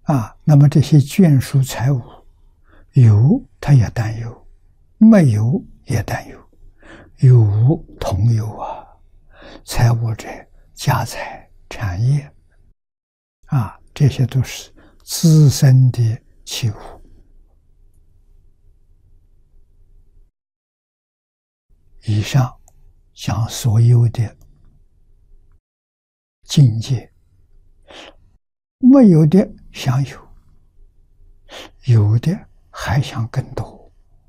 那么这些眷属财物，有他也担忧，没有也担忧，有无同有啊。财物者，家财产业这些都是自身的器物。以上讲所有的境界，没有的想有，有的还想更多，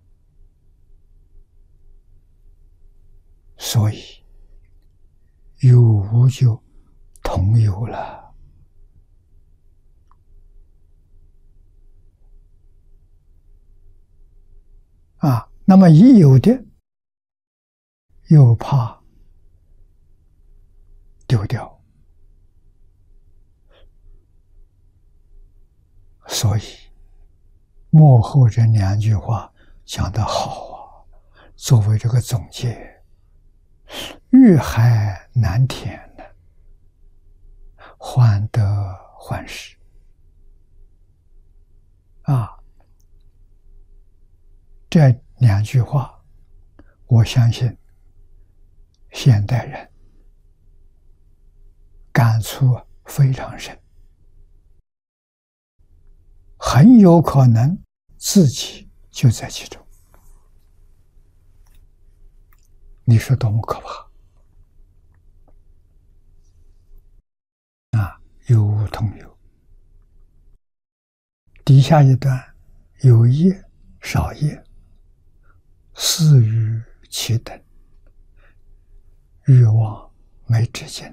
所以有无就同有了。那么已有的又怕丢掉，所以幕后这两句话讲得好啊，作为这个总结，欲海难填呢，患得患失这两句话，我相信现代人感触非常深，很有可能自己就在其中。你说多么可怕有无同有。底下一段，有业少业，似于其等，欲望没止境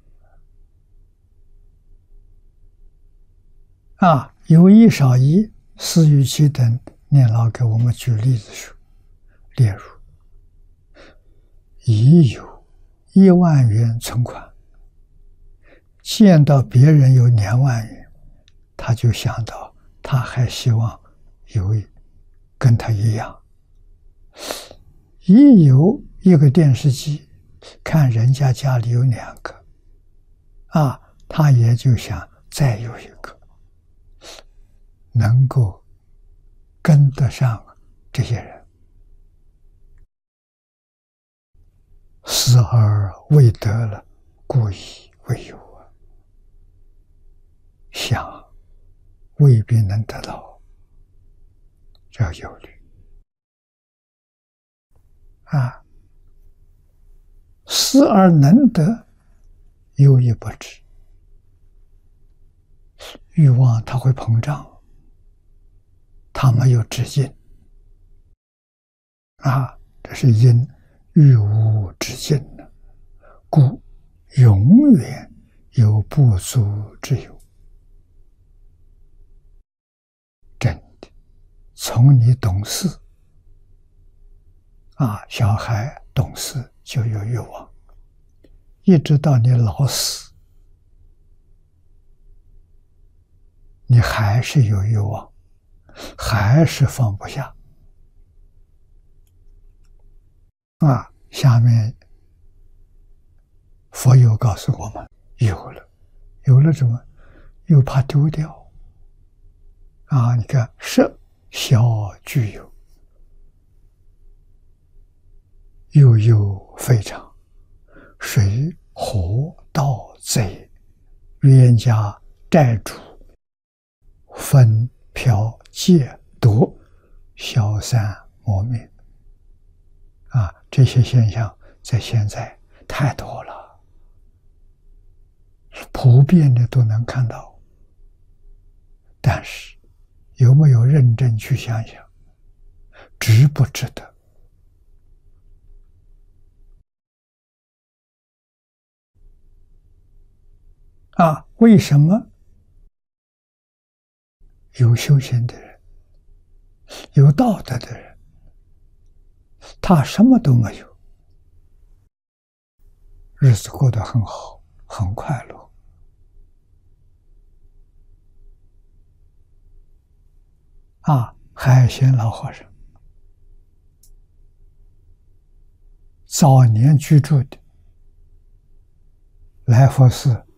的。有一少一，似于其等，念老给我们举例子说，例如已有1万元存款，见到别人有2万元，他就想到他还希望有跟他一样。已有一个电视机，看人家家里有2个，他也就想再有一个，能够跟得上这些人。思而未得了，故以为有想未必能得到，这要忧虑思而能得，忧亦不止。欲望它会膨胀，它没有止境这是因欲无止境的，故永远有不足之有。真的，从你懂事小孩懂事就有欲望，一直到你老死，你还是有欲望，还是放不下下面佛有告诉我们，有了什么？又怕丢掉你看，色小具有，又有非常，水火盗贼冤家债主分嫖戒毒消散磨灭这些现象在现在太多了，普遍的都能看到。但是有没有认真去想想，值不值得？为什么有修行的人，有道德的人，他什么都没有，日子过得很好，很快乐海鲜老和尚早年居住的来佛寺